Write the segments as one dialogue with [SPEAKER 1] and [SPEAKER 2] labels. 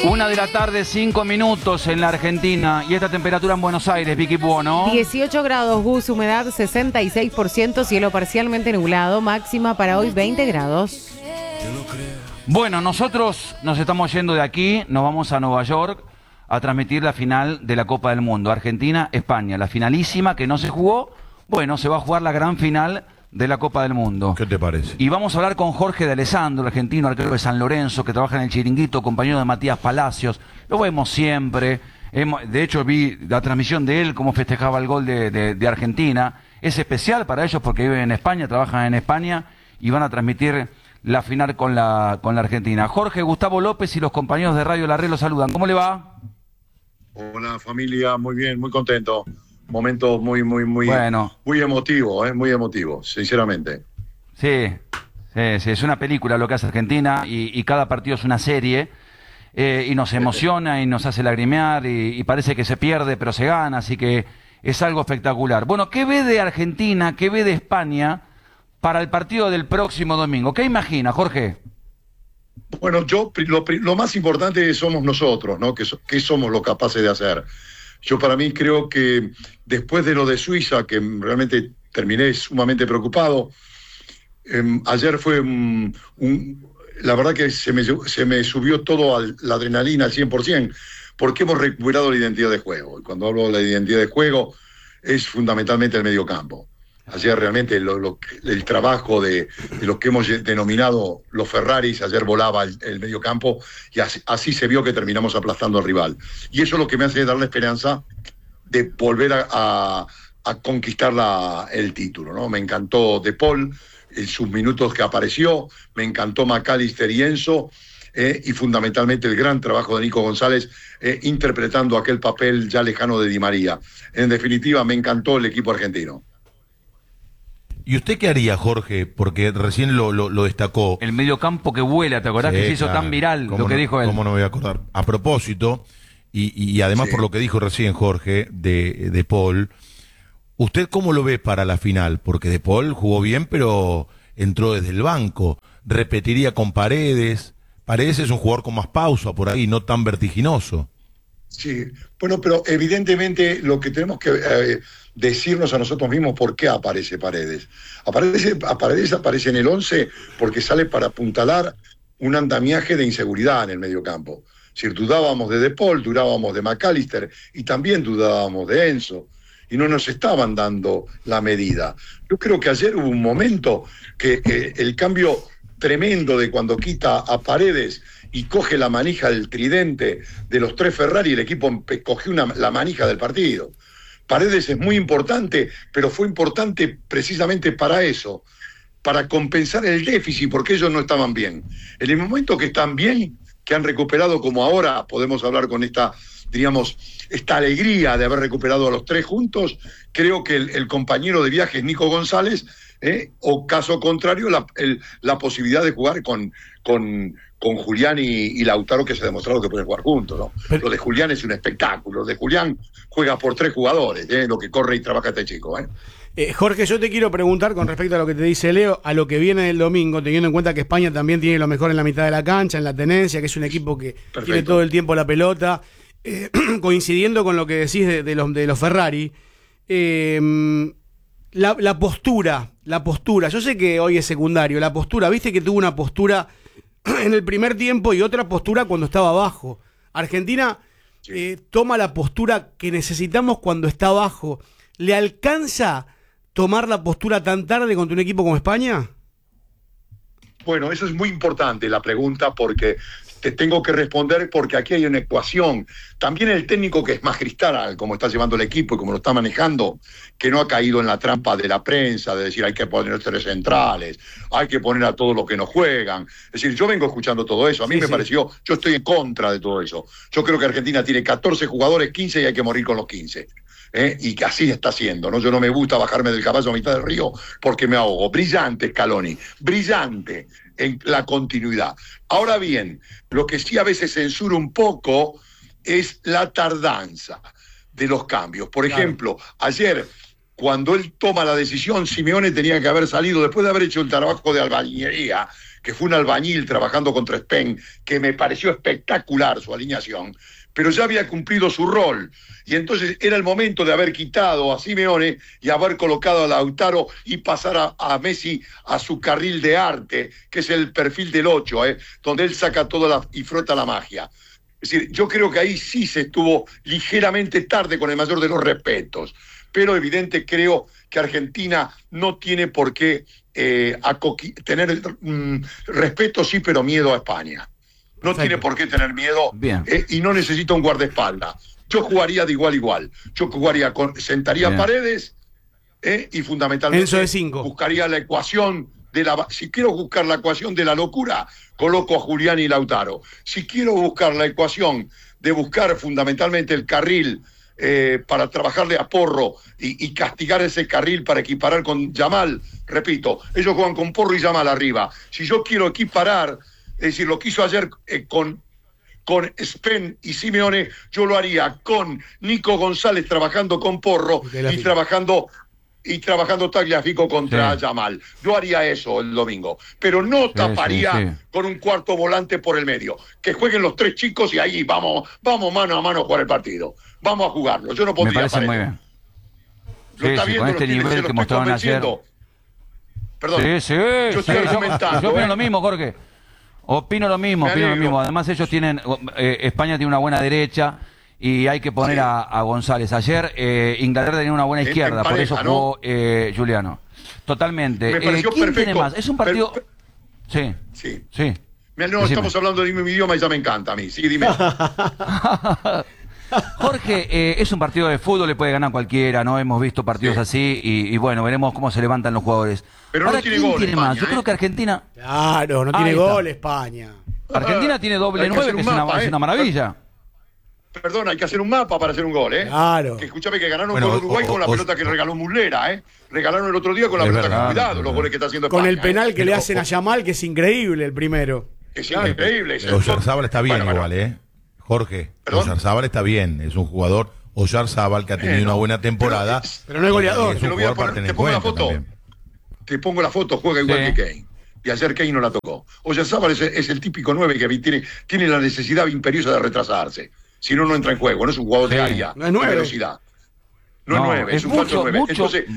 [SPEAKER 1] 1:00 5 en la Argentina. Y esta temperatura en Buenos Aires, Vicky Buono.
[SPEAKER 2] 18 grados, Gus, humedad 66%, cielo parcialmente nublado, máxima para hoy 20 grados.
[SPEAKER 1] Bueno, nosotros nos estamos yendo de aquí, nos vamos a Nueva York a transmitir la final de la Copa del Mundo. Argentina-España, la finalísima que no se jugó. Bueno, se va a jugar la gran final de la Copa del Mundo.
[SPEAKER 3] ¿Qué te parece?
[SPEAKER 1] Y vamos a hablar con Jorge de Alessandro, argentino, arquero de San Lorenzo, que trabaja en el Chiringuito, compañero de Matías Palacios. Lo vemos siempre. De hecho, vi la transmisión de él, cómo festejaba el gol de Argentina. Es especial para ellos porque viven en España, trabajan en España y van a transmitir la final con la Argentina. Jorge, Gustavo López y los compañeros de Radio La Red los saludan. ¿Cómo le va?
[SPEAKER 4] Hola, familia, muy bien, muy contento. Momento muy
[SPEAKER 1] bueno,
[SPEAKER 4] muy emotivo, sinceramente.
[SPEAKER 1] Sí, es una película lo que hace Argentina y cada partido es una serie y nos emociona y nos hace lagrimear y parece que se pierde pero se gana, así que es algo espectacular. Bueno, ¿qué ve de Argentina, qué ve de España para el partido del próximo domingo? ¿Qué imagina, Jorge?
[SPEAKER 4] Bueno, lo más importante somos nosotros, ¿no? ¿Qué somos los capaces de hacer? Yo para mí creo que después de lo de Suiza, que realmente terminé sumamente preocupado, ayer fue la verdad que se me subió todo la adrenalina al 100%, porque hemos recuperado la identidad de juego. Y cuando hablo de la identidad de juego, es fundamentalmente el mediocampo. Ayer realmente el trabajo de los que hemos denominado los Ferraris, ayer volaba el mediocampo y así se vio que terminamos aplastando al rival. Y eso es lo que me hace dar la esperanza de volver a conquistar el título, ¿no? Me encantó De Paul, en sus minutos que apareció, me encantó McAllister y Enzo, y fundamentalmente el gran trabajo de Nico González interpretando aquel papel ya lejano de Di María. En definitiva, me encantó el equipo argentino.
[SPEAKER 3] ¿Y usted qué haría, Jorge? Porque recién lo destacó.
[SPEAKER 1] El mediocampo que vuela, ¿te acordás que se hizo tan viral lo que dijo él?
[SPEAKER 3] ¿Cómo no me voy a acordar? A propósito, y además por lo que dijo recién Jorge, de Paul, ¿usted cómo lo ve para la final? Porque De Paul jugó bien, pero entró desde el banco. ¿Repetiría con Paredes? Paredes es un jugador con más pausa por ahí, no tan vertiginoso.
[SPEAKER 4] Sí, bueno, pero evidentemente lo que tenemos que decirnos a nosotros mismos por qué aparece Paredes. Paredes aparece en el 11 porque sale para apuntalar un andamiaje de inseguridad en el mediocampo. Es decir, dudábamos de Paul, dudábamos de McAllister y también dudábamos de Enzo. Y no nos estaban dando la medida. Yo creo que ayer hubo un momento que el cambio tremendo de cuando quita a Paredes y coge la manija del tridente de los tres Ferrari, el equipo cogió la manija del partido. Paredes es muy importante, pero fue importante precisamente para eso, para compensar el déficit, porque ellos no estaban bien. En el momento que están bien, que han recuperado como ahora, podemos hablar con esta alegría de haber recuperado a los tres juntos, creo que el compañero de viaje es Nico González, o caso contrario, la posibilidad de jugar con Julián y Lautaro, que se ha demostrado que pueden jugar juntos, ¿no? Lo de Julián es un espectáculo. Lo de Julián juega por tres jugadores, lo que corre y trabaja este chico.
[SPEAKER 5] Jorge, yo te quiero preguntar con respecto a lo que te dice Leo, a lo que viene el domingo, teniendo en cuenta que España también tiene lo mejor en la mitad de la cancha, en la tenencia, que es un equipo que tiene todo el tiempo la pelota, coincidiendo con lo que decís de los Ferrari, la postura, yo sé que hoy es secundario, la postura, viste que tuvo una postura en el primer tiempo y otra postura cuando estaba abajo. Argentina toma la postura que necesitamos cuando está abajo. ¿Le alcanza tomar la postura tan tarde contra un equipo como España?
[SPEAKER 4] Bueno, eso es muy importante la pregunta, porque te tengo que responder, porque aquí hay una ecuación. También el técnico, que es magistral, como está llevando el equipo y como lo está manejando, que no ha caído en la trampa de la prensa, de decir hay que poner tres centrales, hay que poner a todos los que no juegan. Es decir, yo vengo escuchando todo eso. A mí me pareció, yo estoy en contra de todo eso. Yo creo que Argentina tiene 14 jugadores, 15 y hay que morir con los 15. Y que así está haciendo, ¿no? Yo no me gusta bajarme del caballo a mitad del río porque me ahogo. Brillante Scaloni, brillante en la continuidad. Ahora bien, lo que sí a veces censura un poco es la tardanza de los cambios. Por ejemplo, ayer, cuando él toma la decisión, Simeone tenía que haber salido, después de haber hecho el trabajo de albañilería que fue un albañil trabajando contra Spain, que me pareció espectacular su alineación, pero ya había cumplido su rol. Y entonces era el momento de haber quitado a Simeone y haber colocado a Lautaro y pasar a Messi a su carril de arte, que es el perfil del 8, donde él saca todo y frota la magia. Es decir, yo creo que ahí sí se estuvo ligeramente tarde, con el mayor de los respetos, pero evidente creo que Argentina no tiene por qué tener respeto, sí, pero miedo a España. No tiene por qué tener miedo y no necesita un guardaespaldas. Yo jugaría de igual a igual. Yo jugaría sentaría a Paredes y fundamentalmente
[SPEAKER 5] Enzo de 5.
[SPEAKER 4] Buscaría la ecuación si quiero buscar la ecuación de la locura, coloco a Julián y Lautaro. Si quiero buscar la ecuación de buscar fundamentalmente el carril para trabajarle a Porro y castigar ese carril para equiparar con Yamal, repito, ellos juegan con Porro y Yamal arriba. Si yo quiero equiparar, es decir, lo que hizo ayer con Spen y Simeone, yo lo haría con Nico González trabajando con Porro y trabajando Tagliafico contra Yamal. Yo haría eso el domingo, pero no taparía con un cuarto volante por el medio. Que jueguen los 3 chicos y ahí vamos mano a mano a jugar el partido. Vamos a jugarlo. Yo no pondría.
[SPEAKER 1] Me parece muy bien.
[SPEAKER 4] Lo está viendo,
[SPEAKER 1] con este nivel que mostraron ayer.
[SPEAKER 4] Perdón.
[SPEAKER 1] Yo opino lo mismo, Jorge. Opino lo mismo. Además ellos tienen, España tiene una buena derecha y hay que poner a González. Ayer Inglaterra tenía una buena izquierda, por eso jugó Juliano. Totalmente.
[SPEAKER 4] Me pareció
[SPEAKER 1] ¿Quién
[SPEAKER 4] perfecto.
[SPEAKER 1] tiene más? Es un partido... Sí.
[SPEAKER 4] No, estamos hablando de mi idioma y ya me encanta a mí. Sí, dime.
[SPEAKER 1] Jorge, es un partido de fútbol, le puede ganar cualquiera, ¿no? Hemos visto partidos así y bueno, veremos cómo se levantan los jugadores.
[SPEAKER 4] Pero
[SPEAKER 1] ahora,
[SPEAKER 4] no tiene
[SPEAKER 1] ¿quién
[SPEAKER 4] gol
[SPEAKER 1] tiene
[SPEAKER 4] España,
[SPEAKER 1] más? Yo creo que Argentina...
[SPEAKER 5] Claro, no tiene gol España.
[SPEAKER 1] Argentina tiene doble 9, que es una maravilla.
[SPEAKER 4] Perdón, hay que hacer un mapa para hacer un gol,
[SPEAKER 5] Claro.
[SPEAKER 4] Que escúchame que ganaron con Uruguay con la pelota que regaló Muslera, Regalaron el otro día con la pelota que cuidado, los goles que está haciendo España.
[SPEAKER 5] Con el penal que le hacen a Yamal, que es increíble el primero.
[SPEAKER 4] Es increíble.
[SPEAKER 3] Oyarzábal está bien igual, Jorge, Oyarzábal está bien, es un jugador, Oyarzábal, que ha tenido una buena temporada.
[SPEAKER 5] Pero no es goleador.
[SPEAKER 3] Es un jugador para tener en cuenta también.
[SPEAKER 4] Te pongo la foto, juega igual que Kane. Y ayer Kane no la tocó. Oyarzábal es el típico 9 que tiene la necesidad imperiosa de retrasarse. Si no, no entra en juego. No es un jugador de área,
[SPEAKER 5] no es 9.
[SPEAKER 4] De velocidad. No es 9, es un falso 9. Entonces,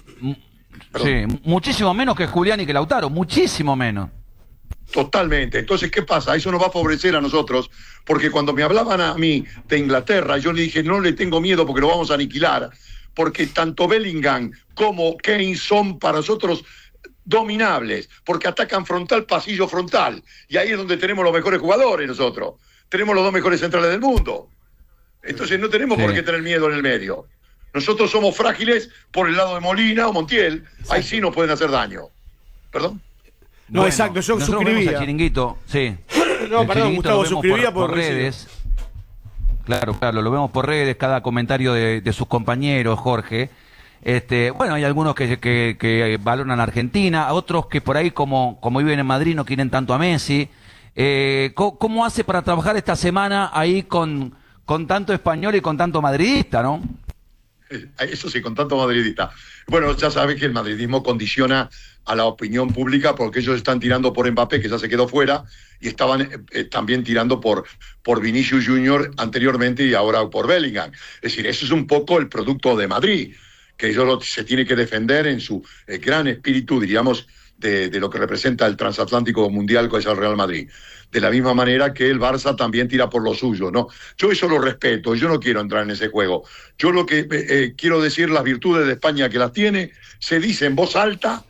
[SPEAKER 1] muchísimo menos que Julián y que Lautaro, muchísimo menos.
[SPEAKER 4] Totalmente. Entonces, ¿qué pasa? Eso nos va a favorecer a nosotros, porque cuando me hablaban a mí de Inglaterra, yo le dije, no le tengo miedo porque lo vamos a aniquilar, porque tanto Bellingham como Kane son para nosotros dominables, porque atacan frontal, pasillo frontal, y ahí es donde tenemos los mejores jugadores nosotros. Tenemos los 2 mejores centrales del mundo. Entonces no tenemos por qué tener miedo en el medio. Nosotros somos frágiles por el lado de Molina o Montiel. Exacto. Ahí sí nos pueden hacer daño. ¿Perdón?
[SPEAKER 5] No, bueno, exacto, yo suscribía.
[SPEAKER 1] Chiringuito, sí.
[SPEAKER 5] No, perdón, Gustavo, suscribía por
[SPEAKER 1] redes. Claro, lo vemos por redes, cada comentario de sus compañeros, Jorge. Bueno, hay algunos que valoran a Argentina, otros que por ahí, como viven en Madrid, no quieren tanto a Messi. ¿Cómo hace para trabajar esta semana ahí con tanto español y con tanto madridista, no?
[SPEAKER 4] Eso sí, con tanto madridista. Bueno, ya sabes que el madridismo condiciona a la opinión pública porque ellos están tirando por Mbappé, que ya se quedó fuera, y estaban también tirando por Vinicius Junior anteriormente y ahora por Bellingham. Es decir, eso es un poco el producto de Madrid, que ellos se tiene que defender en su gran espíritu, diríamos, de lo que representa el transatlántico mundial, que es el Real Madrid. De la misma manera que el Barça también tira por lo suyo, ¿no? Yo eso lo respeto, yo no quiero entrar en ese juego. Yo lo que quiero decir, las virtudes de España que las tiene, se dice en voz alta,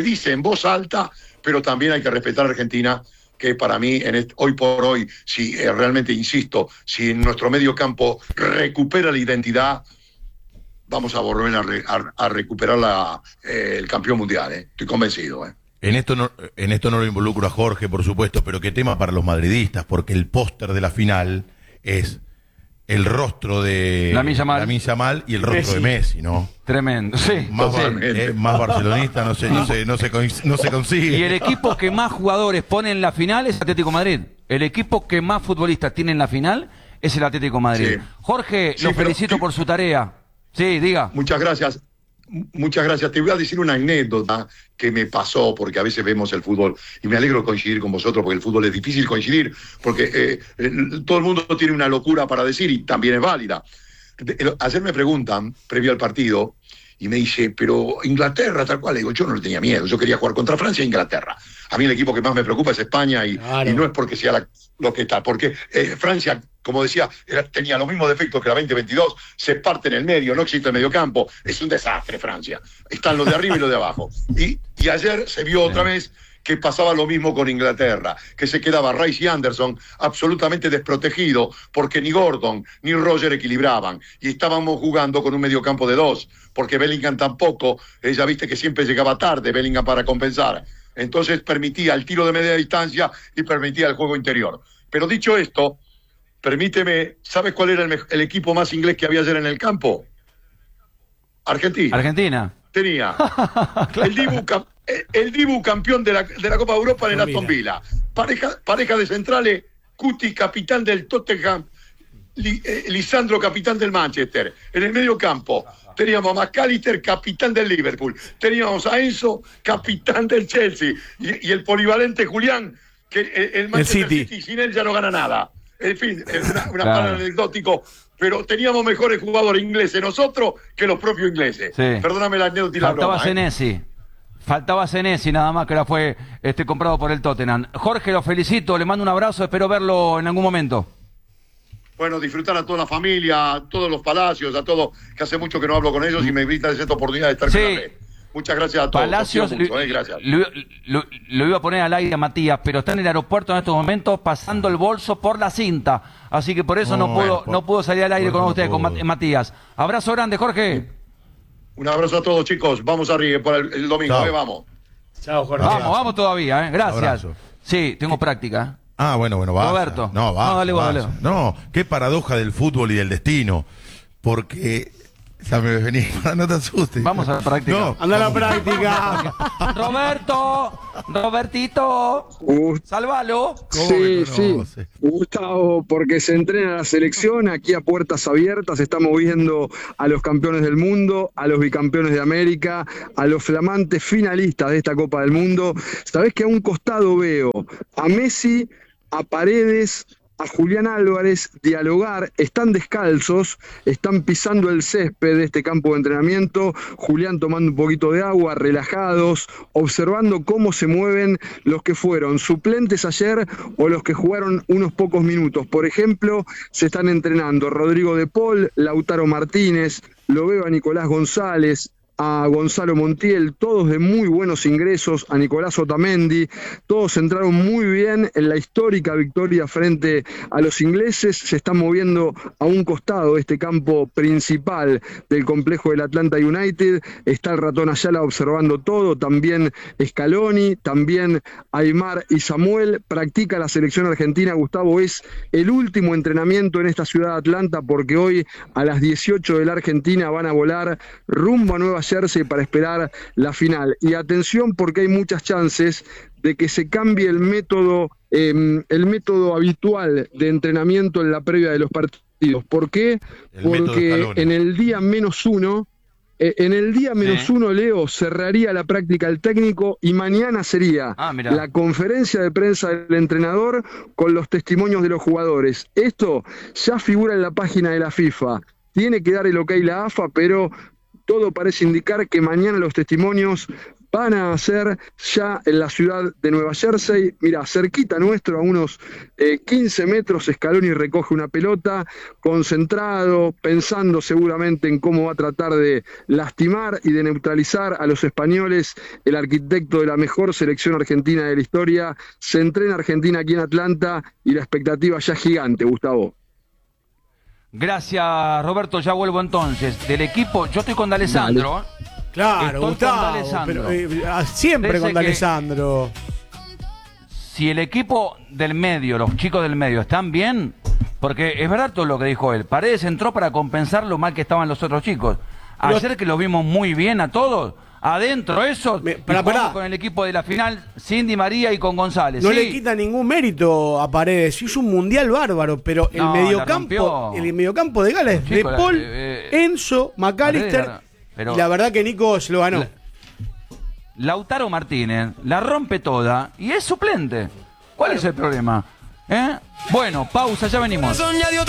[SPEAKER 4] pero también hay que respetar a Argentina, que para mí, hoy por hoy, si realmente, insisto, si en nuestro medio campo recupera la identidad, vamos a volver a recuperar el campeón mundial, Estoy convencido,
[SPEAKER 3] En esto no lo involucro a Jorge, por supuesto, pero qué tema para los madridistas, porque el póster de la final es el rostro de Lamine Yamal y el rostro de Messi, ¿no?
[SPEAKER 1] Tremendo, sí.
[SPEAKER 3] Más barcelonista no se consigue.
[SPEAKER 1] Y el equipo que más jugadores pone en la final es Atlético Madrid. El equipo que más futbolistas tiene en la final es el Atlético Madrid. Sí. Jorge, lo felicito por su tarea. Sí, diga.
[SPEAKER 4] Muchas gracias. Muchas gracias. Te voy a decir una anécdota que me pasó, porque a veces vemos el fútbol y me alegro de coincidir con vosotros, porque el fútbol es difícil coincidir, porque todo el mundo tiene una locura para decir y también es válida. Ayer me preguntan, previo al partido, y me dice, pero Inglaterra, tal cual. Le digo, yo no le tenía miedo, yo quería jugar contra Francia e Inglaterra. A mí el equipo que más me preocupa es España y no es porque sea lo que está, porque Francia, como decía, tenía los mismos defectos que la 2022, se parte en el medio, no existe el mediocampo, es un desastre Francia. Están los de arriba y los de abajo. Y ayer se vio otra vez que pasaba lo mismo con Inglaterra, que se quedaba Rice y Anderson absolutamente desprotegido, porque ni Gordon ni Roger equilibraban, y estábamos jugando con un mediocampo de 2, porque Bellingham tampoco, ya viste que siempre llegaba tarde Bellingham para compensar, entonces permitía el tiro de media distancia y permitía el juego interior. Pero dicho esto, permíteme, ¿sabes cuál era el equipo más inglés que había ayer en el campo? Argentina. Tenía el Dibu campeón de la Copa de Europa en el Aston Villa. Pareja de centrales, Cuti, capitán del Tottenham, Lisandro, capitán del Manchester. En el medio campo teníamos a McAllister, capitán del Liverpool. Teníamos a Enzo, capitán del Chelsea. Y el polivalente Julián, que el Manchester City sin él ya no gana nada. En fin, una claro. Anecdótico. Pero teníamos mejores jugadores ingleses nosotros que los propios ingleses. Sí. Perdóname la anécdota y la broma.
[SPEAKER 1] Faltaba Senesi nada más, que ahora fue comprado por el Tottenham. Jorge, lo felicito, le mando un abrazo, espero verlo en algún momento.
[SPEAKER 4] Bueno, disfrutar a toda la familia, a todos los Palacios, a todos, que hace mucho que no hablo con ellos y me brinda esta oportunidad de estar con la red. Muchas gracias a todos.
[SPEAKER 1] Palacios,
[SPEAKER 4] gracias.
[SPEAKER 1] Lo iba a poner al aire a Matías, pero está en el aeropuerto en estos momentos pasando el bolso por la cinta. Así que por eso no pudo salir al aire con ustedes, con Matías. Abrazo grande, Jorge.
[SPEAKER 4] Un abrazo a todos, chicos. Vamos arriba por el domingo, vamos.
[SPEAKER 5] Chao, Jorge.
[SPEAKER 1] Vamos todavía, gracias. Abrazo. Sí, tengo práctica.
[SPEAKER 3] Bueno, va.
[SPEAKER 1] Roberto.
[SPEAKER 3] No, va.
[SPEAKER 1] Dale.
[SPEAKER 3] No, qué paradoja del fútbol y del destino. Porque... vení, no te asustes.
[SPEAKER 1] Vamos a la práctica.
[SPEAKER 3] No.
[SPEAKER 5] Anda a la práctica.
[SPEAKER 1] Robertito, sálvalo.
[SPEAKER 6] Sí. Gustavo, porque se entrena la selección aquí a puertas abiertas, estamos viendo a los campeones del mundo, a los bicampeones de América, a los flamantes finalistas de esta Copa del Mundo. Sabés que a un costado veo a Messi, a Paredes, a Julián Álvarez dialogar, están descalzos, están pisando el césped de este campo de entrenamiento, Julián tomando un poquito de agua, relajados, observando cómo se mueven los que fueron suplentes ayer o los que jugaron unos pocos minutos. Por ejemplo, se están entrenando Rodrigo de Paul, Lautaro Martínez, lo veo a Nicolás González, a Gonzalo Montiel, todos de muy buenos ingresos, a Nicolás Otamendi, todos entraron muy bien en la histórica victoria frente a los ingleses, se están moviendo a un costado de este campo principal del complejo del Atlanta United, está el ratón Ayala observando todo, también Scaloni, también Aymar y Samuel, practica la selección argentina. Gustavo, es el último entrenamiento en esta ciudad de Atlanta porque hoy a las 18 de la Argentina van a volar rumbo a Nueva Jersey para esperar la final. Y atención porque hay muchas chances de que se cambie el método habitual de entrenamiento en la previa de los partidos. ¿Por qué? Porque en el día -1, Leo, cerraría la práctica el técnico y mañana sería la conferencia de prensa del entrenador con los testimonios de los jugadores. Esto ya figura en la página de la FIFA. Tiene que dar el ok la AFA, pero todo parece indicar que mañana los testimonios van a ser ya en la ciudad de Nueva Jersey. Mira, cerquita nuestro, a unos 15 metros, Scaloni recoge una pelota, concentrado, pensando seguramente en cómo va a tratar de lastimar y de neutralizar a los españoles. El arquitecto de la mejor selección argentina de la historia se entrena Argentina aquí en Atlanta y la expectativa ya es gigante, Gustavo.
[SPEAKER 1] Gracias, Roberto. Ya vuelvo entonces. Del equipo, yo estoy con D'Alessandro.
[SPEAKER 5] Claro, Gustavo, pero, siempre con D'Alessandro.
[SPEAKER 1] Si el equipo del medio, los chicos del medio, están bien, porque es verdad todo lo que dijo él. Paredes entró para compensar lo mal que estaban los otros chicos. Ayer que los vimos muy bien a todos, adentro eso, con el equipo de la final, Cindy María y con González.
[SPEAKER 5] No le quita ningún mérito a Paredes, hizo un mundial bárbaro, pero el mediocampo de Gales, De Paul, Enzo, McAllister
[SPEAKER 1] Pero
[SPEAKER 5] Y la verdad que Nico se lo ganó.
[SPEAKER 1] Lautaro Martínez la rompe toda y es suplente. ¿Cuál es el problema? Bueno, pausa, ya venimos.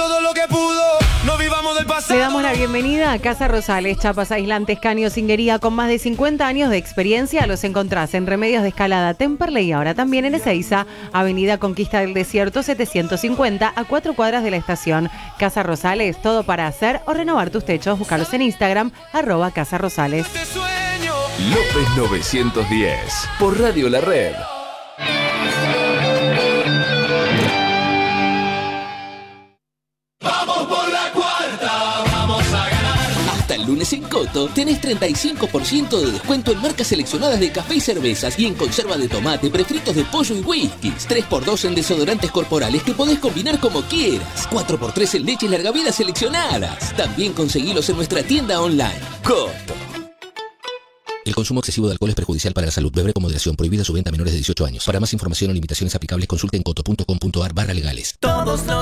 [SPEAKER 2] Le damos la bienvenida a Casa Rosales, chapas aislantes, caños, cinguería con más de 50 años de experiencia. Los encontrás en Remedios de Escalada, Temperley y ahora también en Ezeiza, Avenida Conquista del Desierto 750 a 4 cuadras de la estación. Casa Rosales, todo para hacer o renovar tus techos. Búscalos en Instagram, @Casa Rosales.
[SPEAKER 7] López 910, por Radio La Red.
[SPEAKER 8] El lunes en Coto tenés 35% de descuento en marcas seleccionadas de café y cervezas y en conserva de tomate, prefritos de pollo y whiskies. 3x2 en desodorantes corporales que podés combinar como quieras. 4x3 en leches larga vida seleccionadas. También conseguilos en nuestra tienda online. Coto. El consumo excesivo de alcohol es perjudicial para la salud. Beber con moderación. Prohibida su venta a menores de 18 años. Para más información o limitaciones aplicables, consulten coto.com.ar/legales.